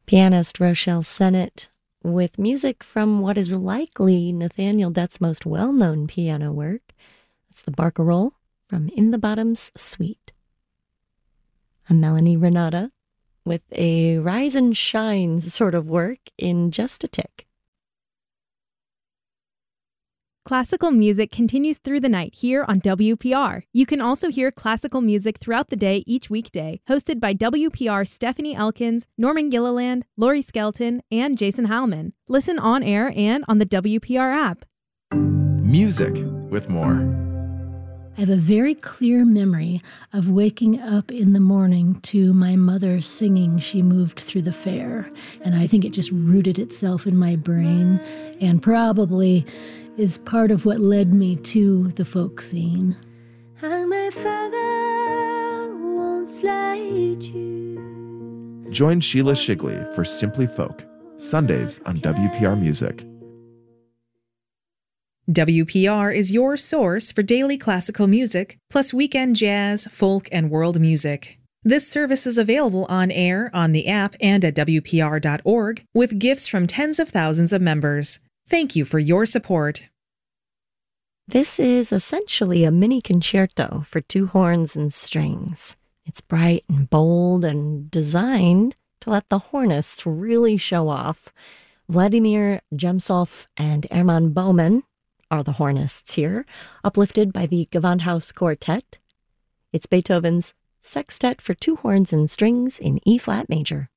Pianist Rochelle Sennett with music from what is likely Nathaniel Dett's most well-known piano work. It's the Barcarolle from In the Bottom's Suite. I'm Melanie Renata with a rise and shine sort of work in Just a Tick. Classical music continues through the night here on WPR. You can also hear classical music throughout the day each weekday, hosted by WPR Stephanie Elkins, Norman Gilliland, Laurie Skelton, and Jason Heilman. Listen on air and on the WPR app. Music with more. I have a very clear memory of waking up in the morning to my mother singing She Moved Through the Fair. And I think it just rooted itself in my brain and probably is part of what led me to the folk scene. And my father won't slide you. Join Sheila Shigley for Simply Folk, Sundays on WPR Music. WPR is your source for daily classical music, plus weekend jazz, folk, and world music. This service is available on air, on the app, and at WPR.org, with gifts from tens of thousands of members. Thank you for your support. This is essentially a mini concerto for two horns and strings. It's bright and bold and designed to let the hornists really show off. Vladimir Jemsov and Hermann Baumann are the hornists here, uplifted by the Gewandhaus Quartet. It's Beethoven's Sextet for two horns and strings in E-flat major.